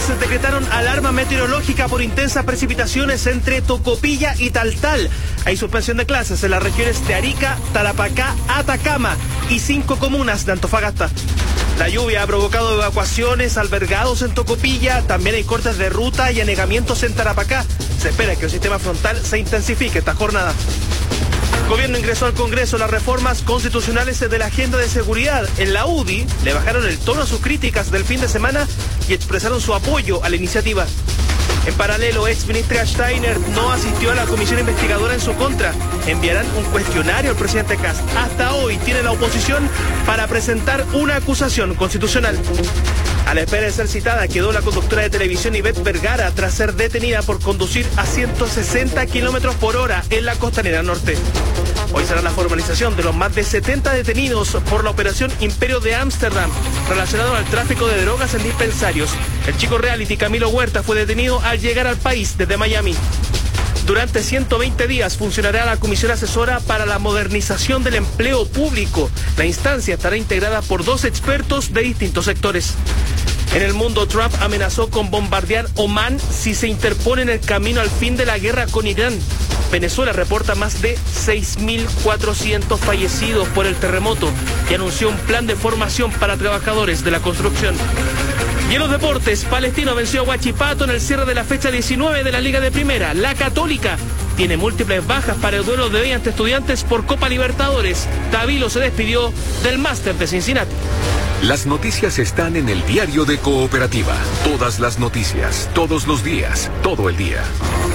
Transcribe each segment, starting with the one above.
autoridades decretaron alarma meteorológica por intensas precipitaciones entre Tocopilla y Taltal. Hay suspensión de clases en las regiones de Arica, Tarapacá, Atacama y 5 comunas de Antofagasta. La lluvia ha provocado evacuaciones, albergados en Tocopilla, también hay cortes de ruta y anegamientos en Tarapacá. Se espera que el sistema frontal se intensifique esta jornada. El gobierno ingresó al Congreso las reformas constitucionales de la agenda de seguridad. En la UDI le bajaron el tono a sus críticas del fin de semana y expresaron su apoyo a la iniciativa. En paralelo, exministra Steiner no asistió a la comisión investigadora en su contra. Enviarán un cuestionario al presidente Kast. Hasta hoy tiene la oposición para presentar una acusación constitucional. A la espera de ser citada, quedó la conductora de televisión Ivette Vergara tras ser detenida por conducir a 160 kilómetros por hora en la Costanera Norte. Hoy será la formalización de los más de 70 detenidos por la operación Imperio de Ámsterdam, relacionado al tráfico de drogas en dispensarios. El chico reality Camilo Huerta fue detenido al llegar al país desde Miami. Durante 120 días funcionará la Comisión Asesora para la Modernización del Empleo Público. La instancia estará integrada por 2 expertos de distintos sectores. En el mundo, Trump amenazó con bombardear Omán si se interpone en el camino al fin de la guerra con Irán. Venezuela reporta más de 6.400 fallecidos por el terremoto y anunció un plan de formación para trabajadores de la construcción. Y en los deportes, Palestino venció a Huachipato en el cierre de la fecha 19 de la Liga de Primera. La Católica tiene múltiples bajas para el duelo de hoy ante Estudiantes por Copa Libertadores. Tavilo se despidió del Máster de Cincinnati. Las noticias están en el diario de Cooperativa. Todas las noticias, todos los días, todo el día.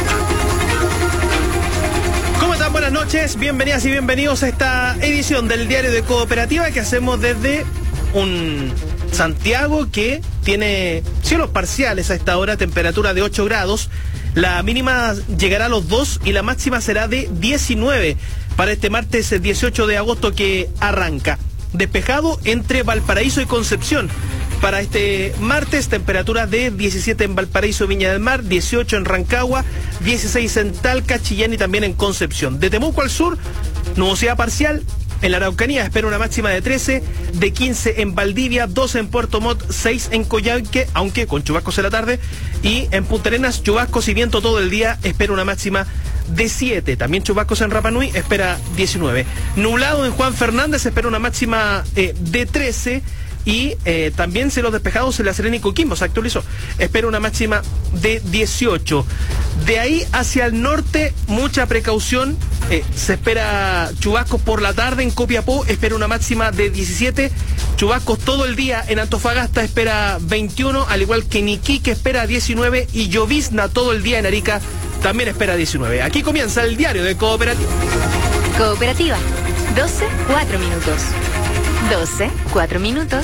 ¿Cómo están? Buenas noches, bienvenidas y bienvenidos a esta edición del diario de Cooperativa que hacemos desde un Santiago que tiene cielos parciales a esta hora, temperatura de 8 grados. La mínima llegará a los 2 y la máxima será de 19 para este martes 18 de agosto que arranca. Despejado entre Valparaíso y Concepción. Para este martes, temperatura de 17 en Valparaíso, Viña del Mar, 18 en Rancagua, 16 en Talca, Chillán y también en Concepción. De Temuco al sur, nubosidad parcial. En la Araucanía espera una máxima de 13, de 15 en Valdivia, 12 en Puerto Montt, 6 en Coyhaique, aunque con chubascos en la tarde, y en Punta Arenas, chubascos y viento todo el día, espera una máxima de 7. También chubascos en Rapa Nui, espera 19. Nublado en Juan Fernández, espera una máxima de 13. Y también cielos despejados en La Serena y Coquimbo, se actualizó. Espera una máxima de 18. De ahí hacia el norte, mucha precaución. Se espera chubascos por la tarde en Copiapó, espera una máxima de 17. Chubascos todo el día en Antofagasta, espera 21. Al igual que en Iquique, espera 19. Y llovizna todo el día en Arica, también espera 19. Aquí comienza el diario de Cooperativa. Cooperativa, 12, 4 minutos. 12, 4 minutos.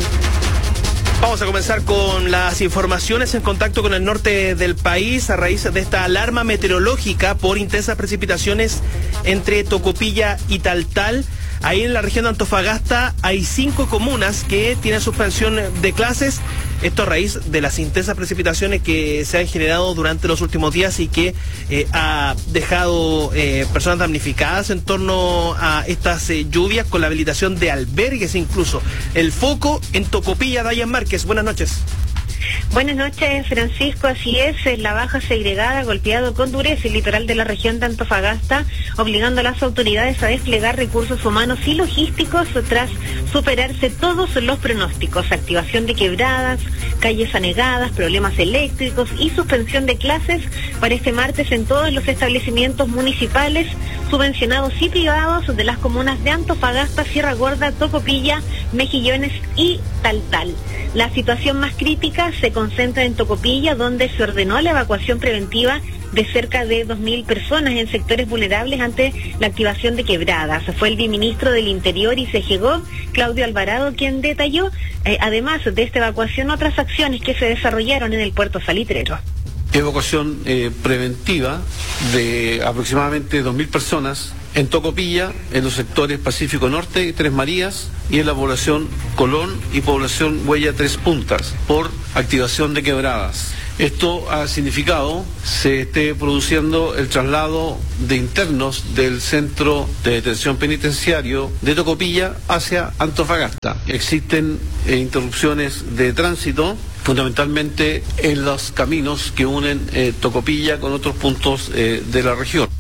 Vamos a comenzar con las informaciones en contacto con el norte del país a raíz de esta alarma meteorológica por intensas precipitaciones entre Tocopilla y Taltal. Ahí en la región de Antofagasta hay 5 comunas que tienen suspensión de clases. Esto a raíz de las intensas precipitaciones que se han generado durante los últimos días y que ha dejado personas damnificadas en torno a estas lluvias con la habilitación de albergues incluso. El foco en Tocopilla, Dayan Márquez. Buenas noches. Buenas noches, Francisco. Así es, la baja segregada ha golpeado con dureza el litoral de la región de Antofagasta, obligando a las autoridades a desplegar recursos humanos y logísticos tras superarse todos los pronósticos: activación de quebradas, calles anegadas, problemas eléctricos y suspensión de clases para este martes en todos los establecimientos municipales, subvencionados y privados de las comunas de Antofagasta, Sierra Gorda, Tocopilla, Mejillones y Taltal. La situación más crítica se concentra en Tocopilla, donde se ordenó la evacuación preventiva de cerca de 2.000 personas en sectores vulnerables ante la activación de quebradas. Fue el viceministro del Interior y CEGEGOV, Claudio Alvarado, quien detalló, además de esta evacuación, otras acciones que se desarrollaron en el puerto salitrero. Evacuación preventiva de aproximadamente 2.000 personas en Tocopilla, en los sectores Pacífico Norte y Tres Marías, y en la población Colón y población Huella Tres Puntas, por activación de quebradas. Esto ha significado se esté produciendo el traslado de internos del centro de detención penitenciario de Tocopilla hacia Antofagasta. Existen interrupciones de tránsito fundamentalmente en los caminos que unen Tocopilla con otros puntos de la región.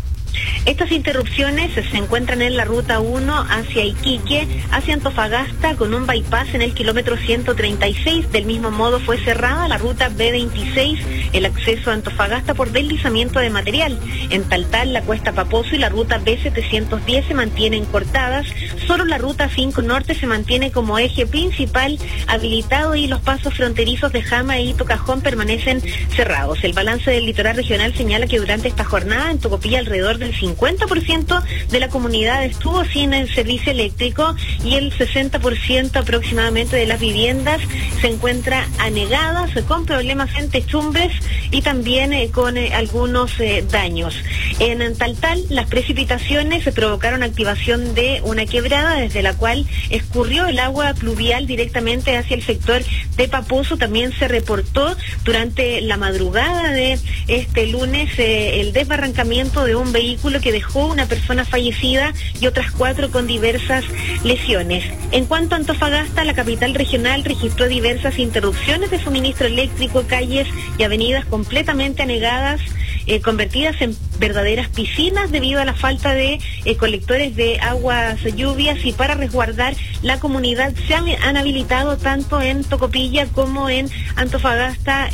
Estas interrupciones se encuentran en la ruta 1 hacia Iquique, hacia Antofagasta, con un bypass en el kilómetro 136. Del mismo modo fue cerrada la ruta B26, el acceso a Antofagasta por deslizamiento de material. En Taltal, la Cuesta Paposo y la ruta B710 se mantienen cortadas. Solo la ruta 5 Norte se mantiene como eje principal habilitado y los pasos fronterizos de Jama y Tocajón permanecen cerrados. El balance del litoral regional señala que durante esta jornada en Tocopilla alrededor del 50% de la comunidad estuvo sin el servicio eléctrico y el 60% aproximadamente de las viviendas se encuentra anegadas, con problemas en techumbres y también con algunos daños. En Taltal, las precipitaciones provocaron activación de una quebrada desde la cual escurrió el agua pluvial directamente hacia el sector de Paposo. También se reportó durante la madrugada de este lunes el desbarrancamiento de un vehículo que dejó una persona fallecida y otras 4 con diversas lesiones. En cuanto a Antofagasta, la capital regional registró diversas interrupciones de suministro eléctrico, calles y avenidas completamente anegadas, convertidas en verdaderas piscinas debido a la falta de colectores de aguas lluvias, y para resguardar la comunidad se han habilitado tanto en Tocopilla como en Antofagasta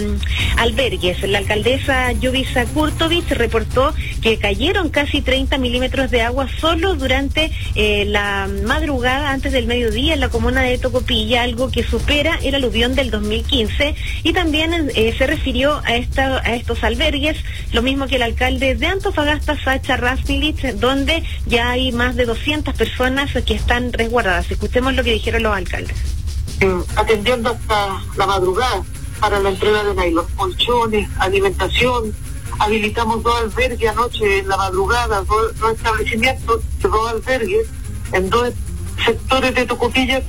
albergues. La alcaldesa Yubisa Kurtovich reportó que cayeron casi 30 milímetros de agua solo durante la madrugada antes del mediodía en la comuna de Tocopilla, algo que supera el aluvión del 2015, y también se refirió a estos albergues, lo mismo que el alcalde de Antofagasta, Sacha Rasmilich, donde ya hay más de 200 personas que están resguardadas. Escuchemos lo que dijeron los alcaldes. Atendiendo hasta la madrugada para la entrega de nylon, colchones, alimentación. Habilitamos 2 albergues anoche en la madrugada, 2 establecimientos, 2 albergues en 2 sectores de Tocopilla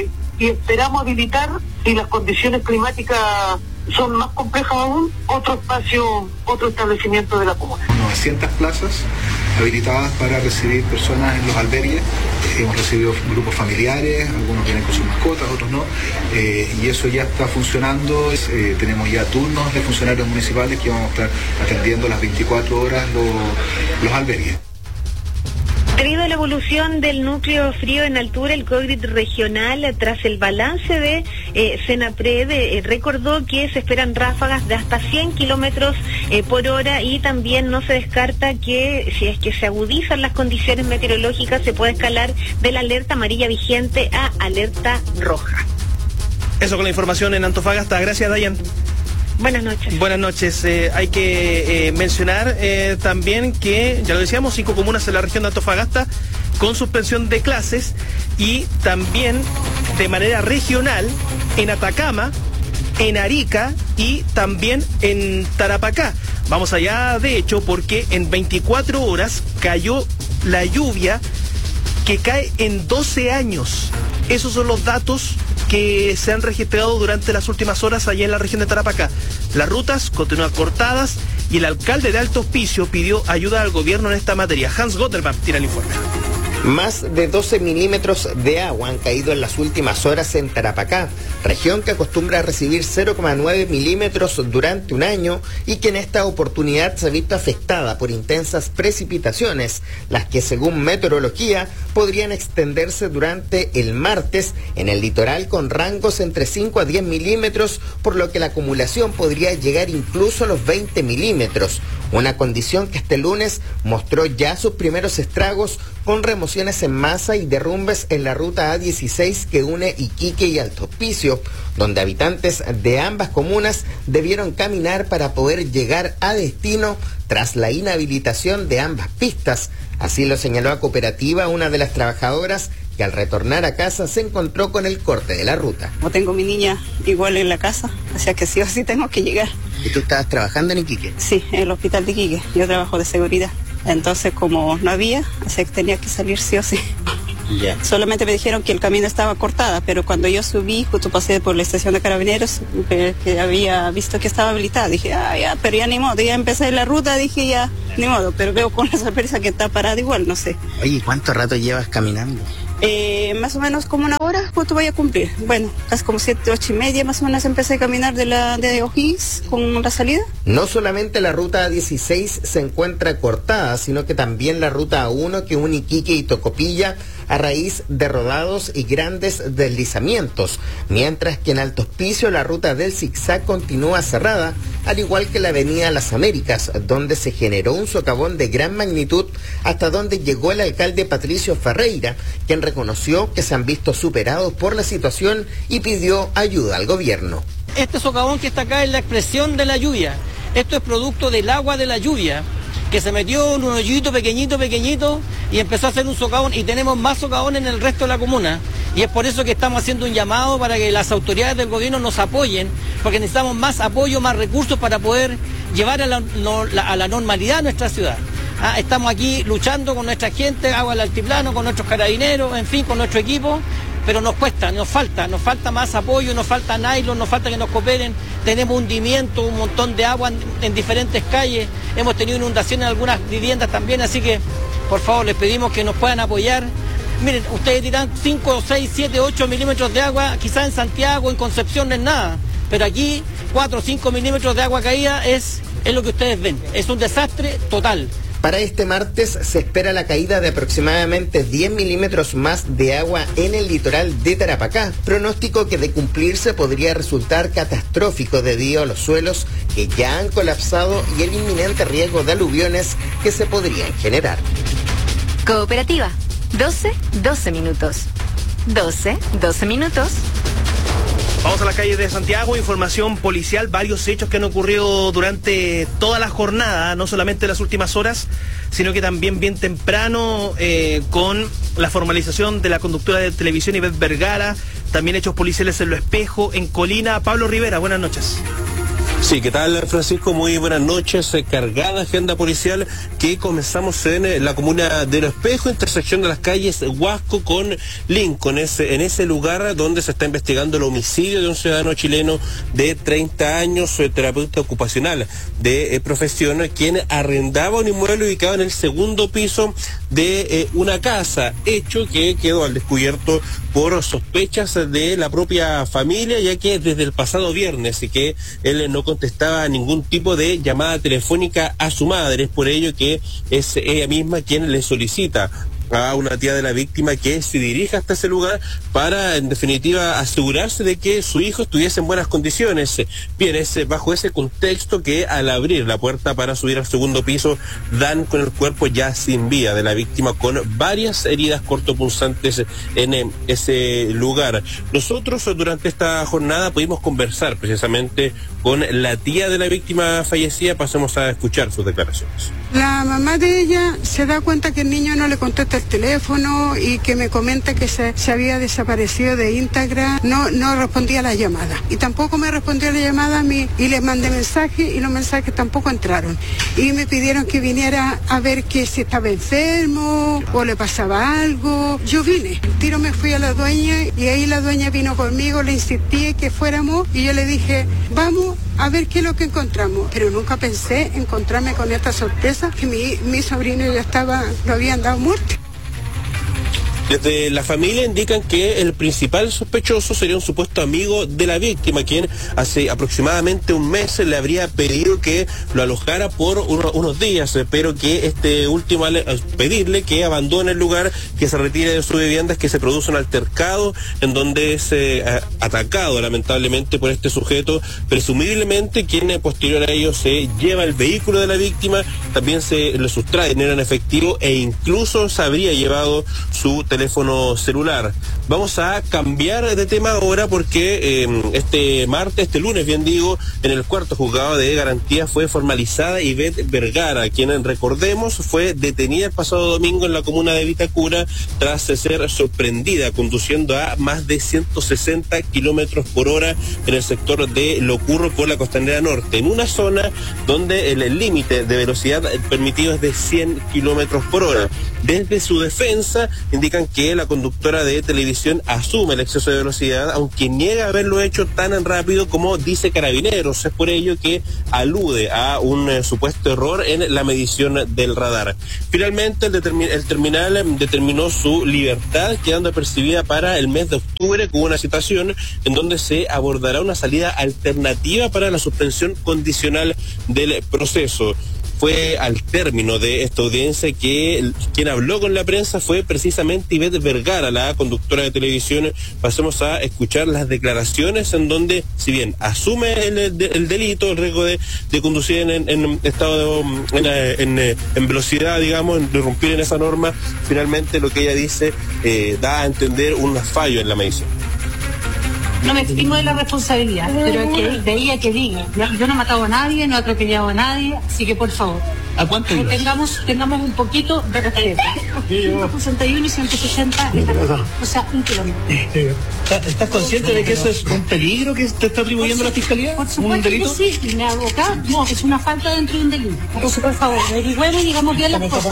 y esperamos habilitar, si las condiciones climáticas son más complejas aún, otro espacio, otro establecimiento de la comuna. 900 plazas habilitadas para recibir personas en los albergues. Hemos recibido grupos familiares, algunos vienen con sus mascotas, otros no, y eso ya está funcionando. Tenemos ya turnos de funcionarios municipales que vamos a estar atendiendo las 24 horas los albergues. Debido a la evolución del núcleo frío en altura, el COGRIT regional, tras el balance de Senapred, recordó que se esperan ráfagas de hasta 100 kilómetros por hora, y también no se descarta que, si es que se agudizan las condiciones meteorológicas, se puede escalar de la alerta amarilla vigente a alerta roja. Eso con la información en Antofagasta. Gracias, Dayan. Buenas noches. Buenas noches. Hay que mencionar también que, ya lo decíamos, 5 comunas en la región de Antofagasta con suspensión de clases, y también de manera regional en Atacama, en Arica y también en Tarapacá. Vamos allá, de hecho, porque en 24 horas cayó la lluvia que cae en 12 años. Esos son los datos que se han registrado durante las últimas horas allá en la región de Tarapacá. Las rutas continúan cortadas y el alcalde de Alto Hospicio pidió ayuda al gobierno en esta materia. Hans Gotterman tira el informe. Más de 12 milímetros de agua han caído en las últimas horas en Tarapacá, región que acostumbra a recibir 0,9 milímetros durante un año y que en esta oportunidad se ha visto afectada por intensas precipitaciones, las que según meteorología podrían extenderse durante el martes en el litoral con rangos entre 5 a 10 milímetros, por lo que la acumulación podría llegar incluso a los 20 milímetros, una condición que este lunes mostró ya sus primeros estragos con remociones en masa y derrumbes en la ruta A16 que une Iquique y Alto Hospicio, donde habitantes de ambas comunas debieron caminar para poder llegar a destino tras la inhabilitación de ambas pistas. Así lo señaló a Cooperativa una de las trabajadoras, que al retornar a casa se encontró con el corte de la ruta. Como tengo mi niña igual en la casa, o sea que sí o sí tengo que llegar. ¿Y tú estabas trabajando en Iquique? Sí, en el hospital de Iquique. Yo trabajo de seguridad. Entonces, como no había, o sea que tenía que salir sí o sí. Yeah. Solamente me dijeron que el camino estaba cortada, pero cuando yo subí, justo pasé por la estación de Carabineros, que había visto que estaba habilitada, dije, ya, pero ya ni modo, ya empecé la ruta, dije ya, ni modo, pero veo con la sorpresa que está parada igual, no sé. Oye, ¿cuánto rato llevas caminando? Más o menos como una hora, ¿cuánto voy a cumplir? Bueno, casi como 7, 8 y media más o menos empecé a caminar de O'Higgins con la salida. No solamente la ruta A16 se encuentra cortada, sino que también la ruta A1 que une Iquique y Tocopilla a raíz de rodados y grandes deslizamientos, mientras que en Alto Hospicio la ruta del zigzag continúa cerrada, al igual que la avenida Las Américas, donde se generó un socavón de gran magnitud hasta donde llegó el alcalde Patricio Ferreira, quien reconoció que se han visto superados por la situación y pidió ayuda al gobierno. Este socavón que está acá es la expresión de la lluvia. Esto es producto del agua de la lluvia, que se metió en un hoyito pequeñito y empezó a hacer un socavón, y tenemos más socavones en el resto de la comuna, y es por eso que estamos haciendo un llamado para que las autoridades del gobierno nos apoyen, porque necesitamos más apoyo, más recursos para poder llevar a la normalidad a nuestra ciudad. Estamos aquí luchando con nuestra gente, Agua del Altiplano, con nuestros carabineros, en fin, con nuestro equipo, pero nos cuesta, nos falta más apoyo, nos falta nylon, nos falta que nos cooperen. Tenemos hundimiento, un montón de agua en diferentes calles, hemos tenido inundaciones en algunas viviendas también, así que por favor les pedimos que nos puedan apoyar. Miren, ustedes dirán 5, 6, 7, 8 milímetros de agua, quizás en Santiago, en Concepción no es nada, pero aquí 4 o 5 milímetros de agua caída es lo que ustedes ven, es un desastre total. Para este martes se espera la caída de aproximadamente 10 milímetros más de agua en el litoral de Tarapacá, pronóstico que de cumplirse podría resultar catastrófico debido a los suelos que ya han colapsado y el inminente riesgo de aluviones que se podrían generar. Cooperativa, 12 minutos. 12 minutos. Vamos a la calle de Santiago, información policial, varios hechos que han ocurrido durante toda la jornada, no solamente en las últimas horas, sino que también bien temprano, con la formalización de la conductora de televisión Ivette Vergara, también hechos policiales en Lo Espejo, en Colina. Pablo Rivera, buenas noches. Sí, ¿qué tal, Francisco? Muy buenas noches. Cargada agenda policial que comenzamos en la comuna de Lo Espejo, intersección de las calles Huasco con Lincoln. En ese lugar donde se está investigando el homicidio de un ciudadano chileno de 30 años, terapeuta ocupacional de profesión, quien arrendaba un inmueble ubicado en el segundo piso de una casa, hecho que quedó al descubierto por sospechas de la propia familia, ya que desde el pasado viernes y que él no contestaba ningún tipo de llamada telefónica a su madre. Es por ello que es ella misma quien le solicita a una tía de la víctima que se dirija hasta ese lugar para, en definitiva, asegurarse de que su hijo estuviese en buenas condiciones. Bien, es bajo ese contexto que al abrir la puerta para subir al segundo piso dan con el cuerpo ya sin vida de la víctima, con varias heridas cortopunzantes en ese lugar. Nosotros durante esta jornada pudimos conversar precisamente con la tía de la víctima fallecida. Pasemos a escuchar sus declaraciones. La mamá de ella se da cuenta que el niño no le contesta el teléfono y que me comenta que se había desaparecido de Instagram, no respondía a la llamada y tampoco me respondió a la llamada a mí, y les mandé mensajes y los mensajes tampoco entraron, y me pidieron que viniera a ver que si estaba enfermo o le pasaba algo. Yo vine, al tiro me fui a la dueña y ahí la dueña vino conmigo, le insistí que fuéramos y yo le dije, vamos a ver qué es lo que encontramos, pero nunca pensé encontrarme con esta sorpresa que mi sobrino ya lo habían dado muerte. Desde la familia indican que el principal sospechoso sería un supuesto amigo de la víctima, quien hace aproximadamente un mes le habría pedido que lo alojara por unos días, pero que este último, al pedirle que abandone el lugar, que se retire de su vivienda, es que se produce un altercado en donde es atacado lamentablemente por este sujeto, presumiblemente quien posterior a ello se lleva el vehículo de la víctima, también se le sustrae dinero en efectivo e incluso se habría llevado su teléfono celular. Vamos a cambiar de tema ahora porque este lunes, bien digo, en el cuarto juzgado de garantía fue formalizada Ivette Vergara, quien, recordemos, fue detenida el pasado domingo en la comuna de Vitacura tras ser sorprendida conduciendo a más de 160 kilómetros por hora en el sector de Locurro por la Costanera Norte, en una zona donde el límite de velocidad permitido es de 100 kilómetros por hora. Desde su defensa indican que la conductora de televisión asume el exceso de velocidad, aunque niega haberlo hecho tan rápido como dice Carabineros. Es por ello que alude a un supuesto error en la medición del radar. Finalmente, el terminal determinó su libertad, quedando apercibida para el mes de octubre con una citación en donde se abordará una salida alternativa para la suspensión condicional del proceso. Fue al término de esta audiencia que quien habló con la prensa fue precisamente Ivette Vergara, la conductora de televisión. Pasemos a escuchar las declaraciones en donde, si bien asume el delito, el riesgo de conducir en estado en velocidad, digamos, en irrumpir en esa norma, finalmente lo que ella dice da a entender un fallo en la medición. No me exprimo de la responsabilidad, pero es que de ella que diga. Yo no he matado a nadie, no he atropellado a nadie, así que por favor. ¿A cuánto ibas? Tengamos un poquito de respeto. 161 y 160, o sea, 1 kilómetro. ¿Estás consciente de que eso es un peligro que te está atribuyendo la Fiscalía? Por supuesto, ¿un delito? Que sí, me abocado. No, es una falta dentro de un delito. Entonces, por favor, averigüemos y digamos bien las cosas.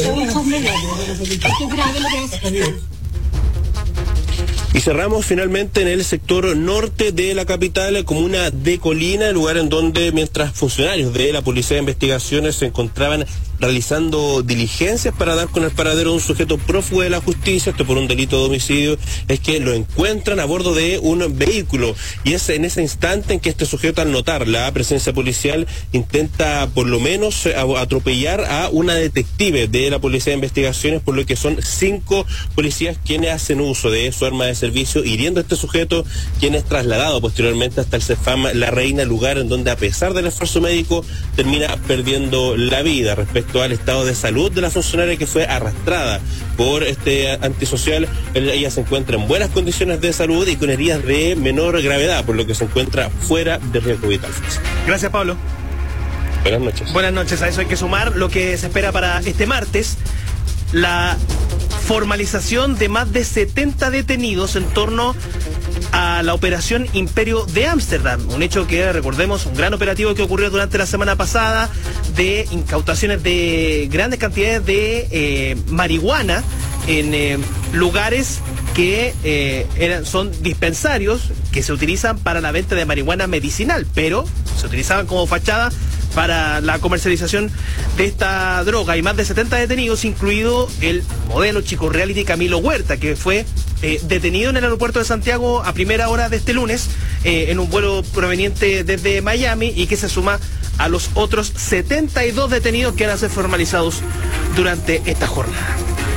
Y cerramos finalmente en el sector norte de la capital, comuna de Colina, lugar en donde mientras funcionarios de la Policía de Investigaciones se encontraban realizando diligencias para dar con el paradero de un sujeto prófugo de la justicia, esto por un delito de homicidio, es que lo encuentran a bordo de un vehículo. Y es en ese instante en que este sujeto, al notar la presencia policial, intenta por lo menos atropellar a una detective de la Policía de Investigaciones, por lo que son 5 policías quienes hacen uso de su arma de servicio, hiriendo a este sujeto, quien es trasladado posteriormente hasta el CEFAM La Reina, lugar en donde, a pesar del esfuerzo médico, termina perdiendo la vida. Respecto al estado de salud de la funcionaria que fue arrastrada por este antisocial, ella se encuentra en buenas condiciones de salud y con heridas de menor gravedad, por lo que se encuentra fuera de riesgo vital. Gracias, Pablo. Buenas noches. Buenas noches. A eso hay que sumar lo que se espera para este martes: la formalización de más de 70 detenidos en torno a la operación Imperio de Ámsterdam, un hecho que, recordemos, un gran operativo que ocurrió durante la semana pasada de incautaciones de grandes cantidades de marihuana en lugares que son dispensarios que se utilizan para la venta de marihuana medicinal, pero se utilizaban como fachada para la comercialización de esta droga. Hay más de 70 detenidos, incluido el modelo chico reality Camilo Huerta, que fue detenido en el aeropuerto de Santiago a primera hora de este lunes en un vuelo proveniente desde Miami, y que se suma a los otros 72 detenidos que van a ser formalizados durante esta jornada.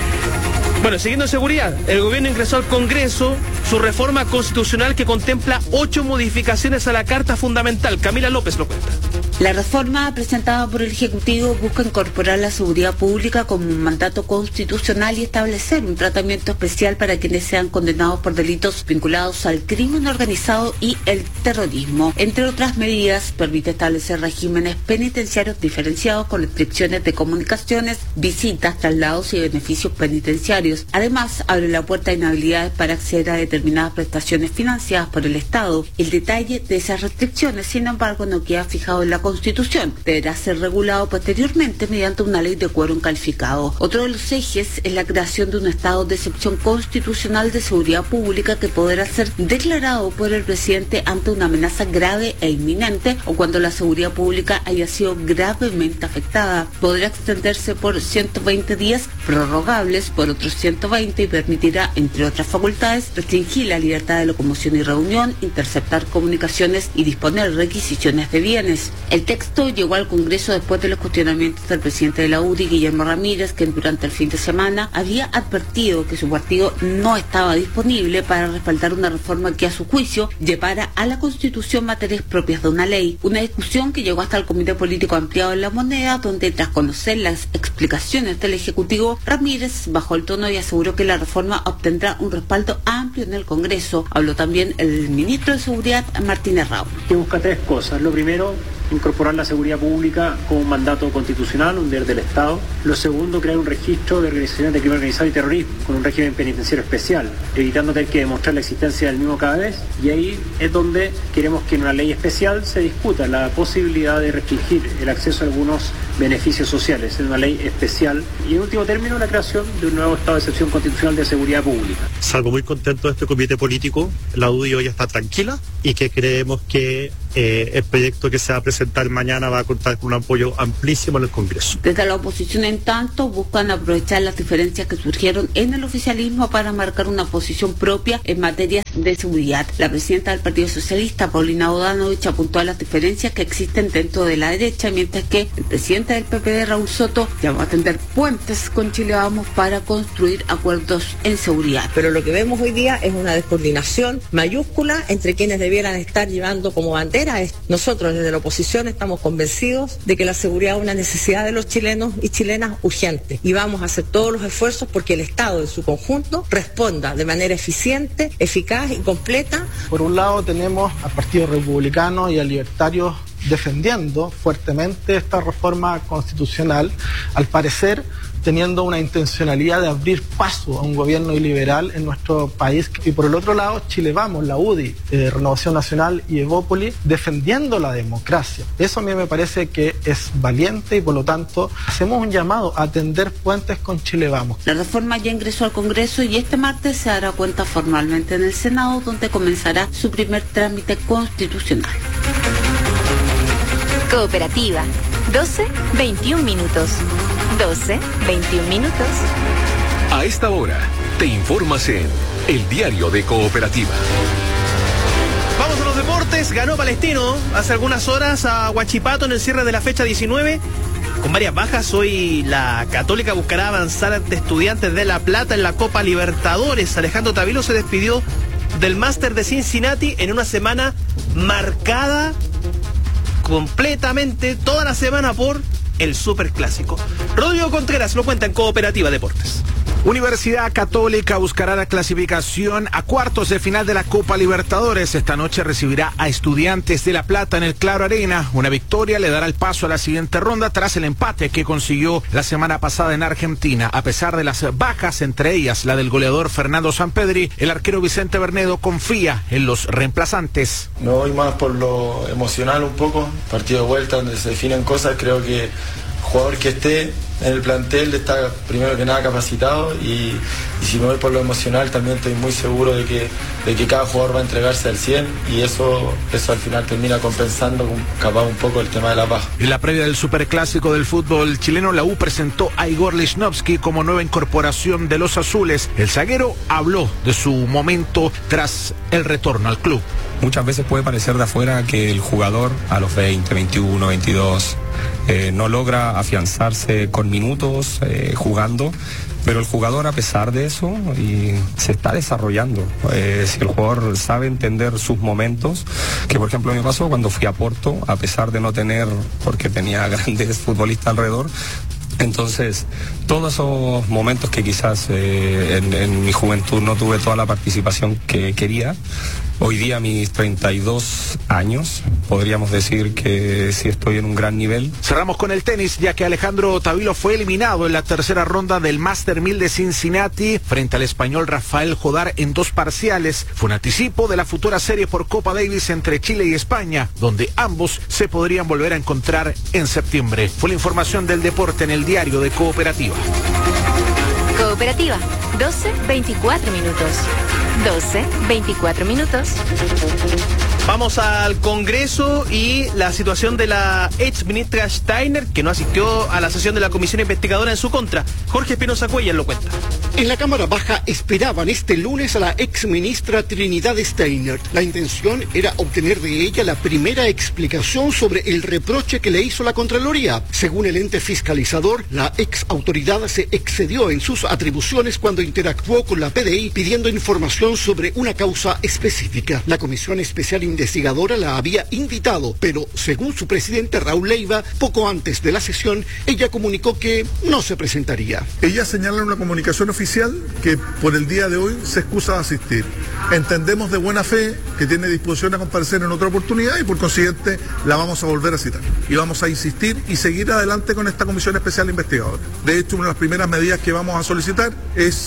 Bueno, siguiendo en seguridad, el gobierno ingresó al Congreso su reforma constitucional que contempla 8 modificaciones a la Carta Fundamental. Camila López lo cuenta. La reforma presentada por el Ejecutivo busca incorporar la seguridad pública como un mandato constitucional y establecer un tratamiento especial para quienes sean condenados por delitos vinculados al crimen organizado y el terrorismo. Entre otras medidas, permite establecer regímenes penitenciarios diferenciados con restricciones de comunicaciones, visitas, traslados y beneficios penitenciarios. Además, abre la puerta a inhabilidades para acceder a determinadas prestaciones financiadas por el Estado. El detalle de esas restricciones, sin embargo, no queda fijado en la Constitución. Deberá ser regulado posteriormente mediante una ley de quórum calificado. Otro de los ejes es la creación de un estado de excepción constitucional de seguridad pública que podrá ser declarado por el presidente ante una amenaza grave e inminente o cuando la seguridad pública haya sido gravemente afectada. Podrá extenderse por 120 días, prorrogables por otros 120, y permitirá, entre otras facultades, restringir la libertad de locomoción y reunión, interceptar comunicaciones y disponer requisiciones de bienes. El texto llegó al Congreso después de los cuestionamientos del presidente de la UDI, Guillermo Ramírez, quien durante el fin de semana había advertido que su partido no estaba disponible para respaldar una reforma que, a su juicio, llevara a la Constitución materias propias de una ley. Una discusión que llegó hasta el Comité Político Ampliado en La Moneda, donde, tras conocer las explicaciones del Ejecutivo, Ramírez bajó el tono y aseguró que la reforma obtendrá un respaldo amplio en el Congreso. Habló también el ministro de Seguridad, Martín Errao. Que busca 3 cosas. Lo primero, incorporar la seguridad pública como un mandato constitucional, un deber del Estado. Lo segundo, crear un registro de organizaciones de crimen organizado y terrorismo con un régimen penitenciario especial, evitando tener que demostrar la existencia del mismo cada vez. Y ahí es donde queremos que en una ley especial se discuta la posibilidad de restringir el acceso a algunos beneficios sociales, es una ley especial. Y en último término, la creación de un nuevo estado de excepción constitucional de seguridad pública. Salgo muy contento de este comité político. La UDI hoy está tranquila y que creemos que el proyecto que se va a presentar mañana va a contar con un apoyo amplísimo en el Congreso. Desde la oposición, en tanto, buscan aprovechar las diferencias que surgieron en el oficialismo para marcar una posición propia en materia de seguridad. La presidenta del Partido Socialista, Paulina Bodanovich, apuntó a las diferencias que existen dentro de la derecha, mientras que el presidente del PPD, Raúl Soto, llamó a tender puentes con Chile Vamos para construir acuerdos en seguridad. Pero lo que vemos hoy día es una descoordinación mayúscula entre quienes debieran estar llevando como bandera. Nosotros desde la oposición estamos convencidos de que la seguridad es una necesidad de los chilenos y chilenas urgente, y vamos a hacer todos los esfuerzos porque el Estado en su conjunto responda de manera eficiente, eficaz y completa. Por un lado tenemos al Partido Republicano y a Libertarios defendiendo fuertemente esta reforma constitucional, al parecer teniendo una intencionalidad de abrir paso a un gobierno iliberal en nuestro país. Y por el otro lado, Chile Vamos, la UDI, Renovación Nacional y Evópoli, defendiendo la democracia. Eso a mí me parece que es valiente y por lo tanto hacemos un llamado a tender puentes con Chile Vamos. La reforma ya ingresó al Congreso y este martes se dará cuenta formalmente en el Senado, donde comenzará su primer trámite constitucional. Cooperativa, 12-21 minutos. 12-21 minutos. A esta hora, te informas en El Diario de Cooperativa. Vamos a los deportes. Ganó Palestino hace algunas horas a Huachipato en el cierre de la fecha 19. Con varias bajas, hoy la Católica buscará avanzar ante Estudiantes de La Plata en la Copa Libertadores. Alejandro Tavilo se despidió del Máster de Cincinnati en una semana marcada completamente toda la semana por el Superclásico. Rodrigo Contreras lo cuenta en Cooperativa Deportes. Universidad Católica buscará la clasificación a cuartos de final de la Copa Libertadores. Esta noche recibirá a Estudiantes de La Plata en el Claro Arena. Una victoria le dará el paso a la siguiente ronda tras el empate que consiguió la semana pasada en Argentina. A pesar de las bajas, entre ellas la del goleador Fernando Sampedri, el arquero Vicente Bernedo confía en los reemplazantes. Me voy más por lo emocional un poco. Partido de vuelta donde se definen cosas. Creo que jugador que esté en el plantel está primero que nada capacitado y si me voy por lo emocional también estoy muy seguro de que cada jugador va a entregarse al 100 y eso al final termina compensando capaz un poco el tema de la baja. En la previa del Superclásico del fútbol chileno, la U presentó a Igor Lichnowsky como nueva incorporación de los azules. El zaguero habló de su momento tras el retorno al club. Muchas veces puede parecer de afuera que el jugador a los 20, 21, 22 no logra afianzarse con minutos jugando, pero el jugador a pesar de eso se está desarrollando. Si el jugador sabe entender sus momentos, que por ejemplo me pasó cuando fui a Porto, a pesar de no tener, porque tenía grandes futbolistas alrededor, entonces todos esos momentos que quizás en mi juventud no tuve toda la participación que quería, hoy día a mis 32 años podríamos decir que sí estoy en un gran nivel. Cerramos con el tenis, ya que Alejandro Tavilo fue eliminado en la tercera ronda del Master 1000 de Cincinnati frente al español Rafael Jodar en 2 parciales. Fue un anticipo de la futura serie por Copa Davis entre Chile y España, donde ambos se podrían volver a encontrar en septiembre. Fue la información del deporte en el Diario de Cooperativa. Cooperativa, 12-24 minutos. 12-24 minutos. Vamos al Congreso y la situación de la ex ministra Steiner, que no asistió a la sesión de la comisión investigadora en su contra. Jorge Espinosa Cuellar lo cuenta. En la Cámara Baja esperaban este lunes a la ex ministra Trinidad Steiner. La intención era obtener de ella la primera explicación sobre el reproche que le hizo la Contraloría. Según el ente fiscalizador, la ex autoridad se excedió en sus atribuciones cuando interactuó con la PDI pidiendo información sobre una causa específica. La Comisión Especial Investigadora la había invitado, pero según su presidente Raúl Leiva, poco antes de la sesión, ella comunicó que no se presentaría. Ella señala en una comunicación oficial que por el día de hoy se excusa de asistir. Entendemos de buena fe que tiene disposición a comparecer en otra oportunidad y por consiguiente la vamos a volver a citar. Y vamos a insistir y seguir adelante con esta Comisión Especial Investigadora. De hecho, una de las primeras medidas que vamos a solicitar es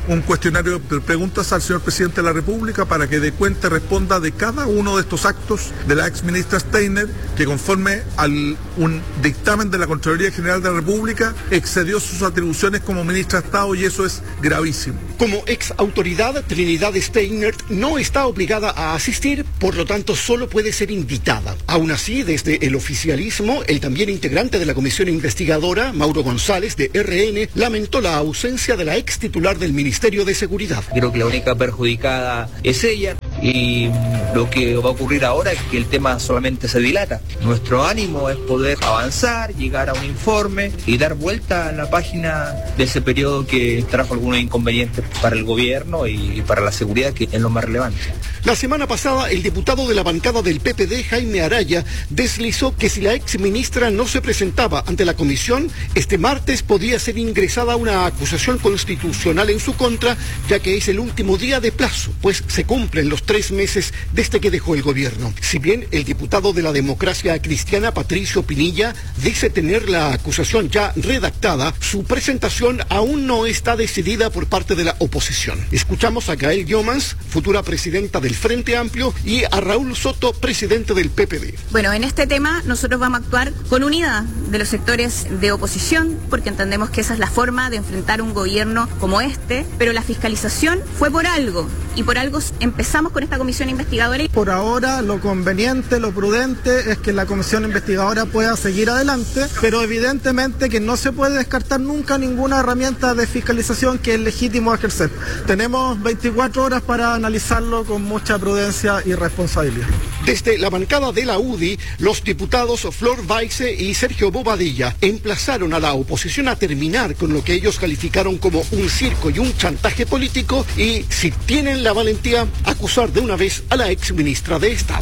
un cuestionario de preguntas al señor presidente de la República para que dé cuenta y responda de cada uno de estos actos de la ex ministra Steiner, que conforme a un dictamen de la Contraloría General de la República excedió sus atribuciones como ministra de Estado, y eso es gravísimo. Como ex autoridad, Trinidad Steiner no está obligada a asistir, por lo tanto solo puede ser invitada. Aún así, desde el oficialismo, el también integrante de la comisión investigadora, Mauro González, de RN, lamentó la ausencia de la ex titular del Ministerio de Seguridad. Creo que la única perjudicada es ella, y lo que va a ocurrir ahora es que el tema solamente se dilata. Nuestro ánimo es poder avanzar, llegar a un informe y dar vuelta a la página de ese periodo que trajo algunos inconvenientes para el gobierno y para la seguridad, que es lo más relevante. La semana pasada, el diputado de la bancada del PPD, Jaime Araya, deslizó que si la ex ministra no se presentaba ante la comisión, este martes podía ser ingresada una acusación constitucional en su contra, ya que es el último día de plazo, pues se cumplen los 3 meses desde que dejó el gobierno. Si bien el diputado de la Democracia Cristiana, Patricio Pinilla, dice tener la acusación ya redactada, su presentación aún no está decidida por parte de la oposición. Escuchamos a Gael Llomans, futura presidenta del Frente Amplio, y a Raúl Soto, presidente del PPD. Bueno, en este tema nosotros vamos a actuar con unidad de los sectores de oposición, porque entendemos que esa es la forma de enfrentar un gobierno como este, pero la fiscalización fue por algo, y por algo empezamos con esta comisión investigadora. Por ahora, lo conveniente, lo prudente es que la comisión investigadora pueda seguir adelante, pero evidentemente que no se puede descartar nunca ninguna herramienta de fiscalización que es legítimo ejercer. Tenemos 24 horas para analizarlo con mucha prudencia y responsabilidad. Desde la bancada de la UDI, los diputados Flor Baize y Sergio Bobadilla emplazaron a la oposición a terminar con lo que ellos calificaron como un circo y un chantaje político, y, si tienen la valentía, acusar de una vez a la ex ministra de Estado.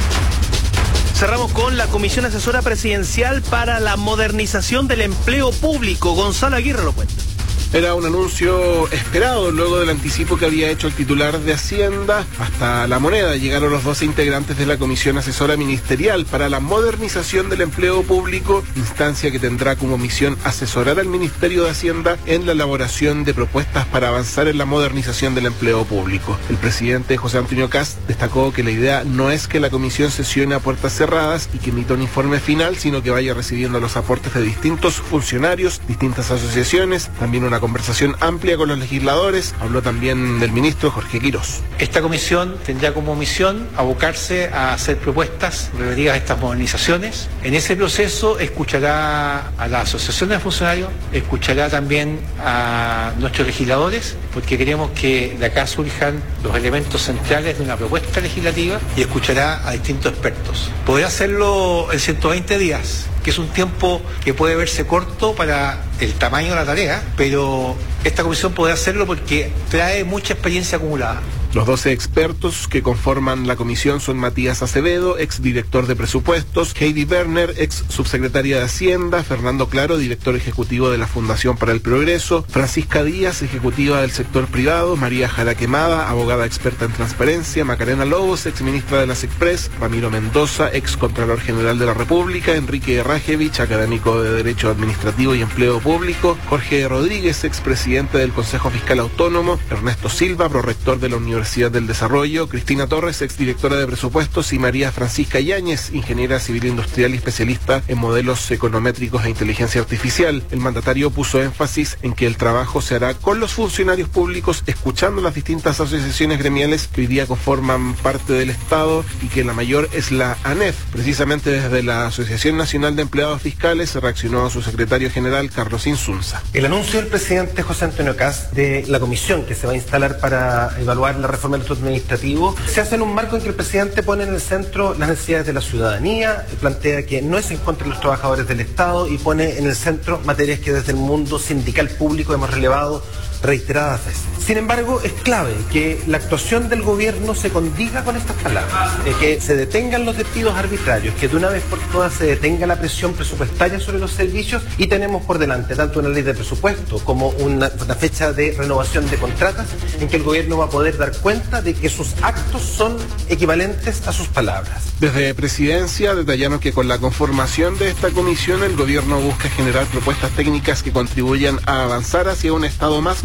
Cerramos con la Comisión Asesora Presidencial para la Modernización del Empleo Público. Gonzalo Aguirre lo cuenta. Era un anuncio esperado luego del anticipo que había hecho el titular de Hacienda. Hasta La Moneda llegaron los 12 integrantes de la Comisión Asesora Ministerial para la Modernización del Empleo Público, instancia que tendrá como misión asesorar al Ministerio de Hacienda en la elaboración de propuestas para avanzar en la modernización del empleo público. El presidente José Antonio Kast destacó que la idea no es que la comisión sesione a puertas cerradas y que emita un informe final, sino que vaya recibiendo los aportes de distintos funcionarios, distintas asociaciones, también una conversación amplia con los legisladores. Habló también del ministro Jorge Quirós. Esta comisión tendrá como misión abocarse a hacer propuestas relativas a estas modernizaciones. En ese proceso escuchará a las asociaciones de funcionarios, escuchará también a nuestros legisladores, porque queremos que de acá surjan los elementos centrales de una propuesta legislativa, y escuchará a distintos expertos. Podrá hacerlo en 120 días, que es un tiempo que puede verse corto para el tamaño de la tarea, pero esta comisión podrá hacerlo porque trae mucha experiencia acumulada. Los 12 expertos que conforman la comisión son Matías Acevedo, exdirector de presupuestos, Heidi Werner, ex subsecretaria de Hacienda, Fernando Claro, director ejecutivo de la Fundación para el Progreso, Francisca Díaz, ejecutiva del sector privado, María Jara Quemada, abogada experta en transparencia, Macarena Lobos, ex ministra de las Express, Ramiro Mendoza, ex contralor general de la República, Enrique Rajevich, académico de Derecho Administrativo y Empleo Público, Jorge Rodríguez, expresidente del Consejo Fiscal Autónomo, Ernesto Silva, prorector de la Universidad del Desarrollo, Cristina Torres, exdirectora de presupuestos, y María Francisca Yáñez, ingeniera civil industrial y especialista en modelos econométricos e inteligencia artificial. El mandatario puso énfasis en que el trabajo se hará con los funcionarios públicos, escuchando las distintas asociaciones gremiales que hoy día conforman parte del Estado, y que la mayor es la ANEF. Precisamente desde la Asociación Nacional de Empleados Fiscales se reaccionó a su secretario general, Carlos Insunza. El anuncio del presidente José Antonio Kast de la comisión que se va a instalar para evaluar la reforma del Estatuto Administrativo se hace en un marco en que el presidente pone en el centro las necesidades de la ciudadanía, plantea que no es en contra de los trabajadores del Estado, y pone en el centro materias que desde el mundo sindical público hemos relevado reiteradas veces. Sin embargo, es clave que la actuación del gobierno se condiga con estas palabras, que se detengan los despidos arbitrarios, que de una vez por todas se detenga la presión presupuestaria sobre los servicios, y tenemos por delante tanto una ley de presupuesto como una fecha de renovación de contratas en que el gobierno va a poder dar cuenta de que sus actos son equivalentes a sus palabras. Desde Presidencia detallaron que con la conformación de esta comisión el gobierno busca generar propuestas técnicas que contribuyan a avanzar hacia un Estado más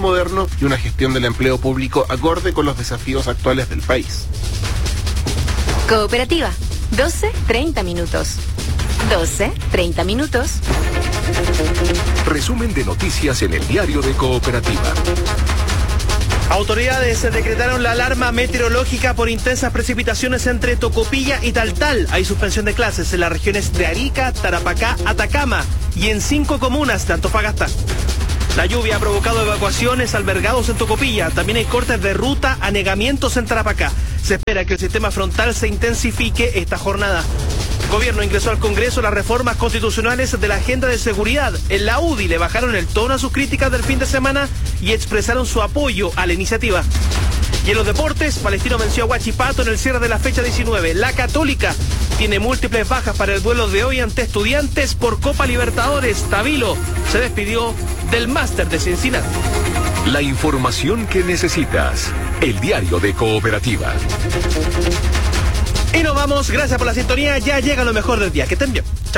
moderno y una gestión del empleo público acorde con los desafíos actuales del país. Cooperativa, 12:30 minutos. 12:30 minutos. Resumen de noticias en el diario de Cooperativa. Autoridades decretaron la alarma meteorológica por intensas precipitaciones entre Tocopilla y Taltal. Hay suspensión de clases en las regiones de Arica, Tarapacá, Atacama y en 5 comunas de Antofagasta. La lluvia ha provocado evacuaciones, albergados en Tocopilla. También hay cortes de ruta, anegamientos en Tarapacá. Se espera que el sistema frontal se intensifique esta jornada. El gobierno ingresó al Congreso las reformas constitucionales de la agenda de seguridad. En la UDI le bajaron el tono a sus críticas del fin de semana y expresaron su apoyo a la iniciativa. Y en los deportes, Palestino venció a Huachipato en el cierre de la fecha 19. La Católica tiene múltiples bajas para el duelo de hoy ante Estudiantes por Copa Libertadores. Tabilo se despidió del Máster de Cincinnati. La información que necesitas. El diario de Cooperativa. Y nos vamos, gracias por la sintonía, ya llega lo mejor del día. Que estén bien. Chao.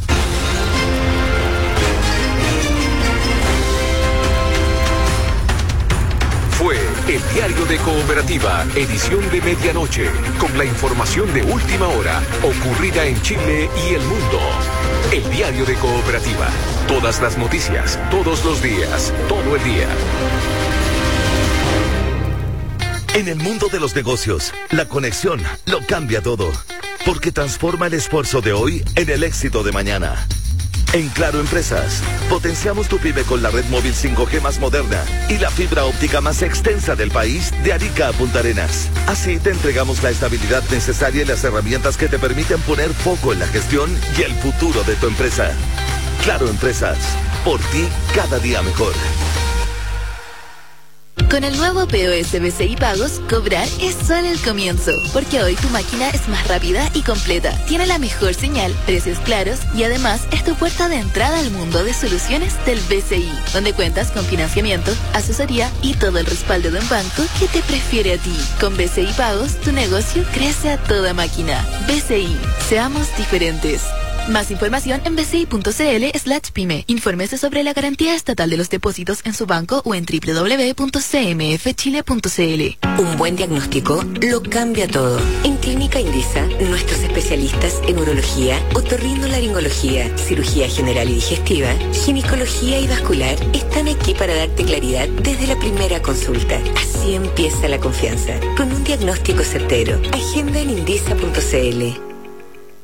Fue el diario de Cooperativa, edición de medianoche, con la información de última hora, ocurrida en Chile y el mundo. El diario de Cooperativa, todas las noticias, todos los días, todo el día. En el mundo de los negocios, la conexión lo cambia todo, porque transforma el esfuerzo de hoy en el éxito de mañana. En Claro Empresas, potenciamos tu pyme con la red móvil 5G más moderna y la fibra óptica más extensa del país, de Arica a Punta Arenas. Así te entregamos la estabilidad necesaria y las herramientas que te permiten poner foco en la gestión y el futuro de tu empresa. Claro Empresas, por ti cada día mejor. Con el nuevo POS BCI Pagos, cobrar es solo el comienzo, porque hoy tu máquina es más rápida y completa, tiene la mejor señal, precios claros y además es tu puerta de entrada al mundo de soluciones del BCI, donde cuentas con financiamiento, asesoría y todo el respaldo de un banco que te prefiere a ti. Con BCI Pagos, tu negocio crece a toda máquina. BCI, seamos diferentes. Más información en bci.cl/pyme. Infórmese sobre la garantía estatal de los depósitos en su banco o en www.cmfchile.cl. Un buen diagnóstico lo cambia todo. En Clínica Indisa, nuestros especialistas en urología, otorrinolaringología, cirugía general y digestiva, ginecología y vascular están aquí para darte claridad desde la primera consulta. Así empieza la confianza, con un diagnóstico certero. Agenda en indisa.cl.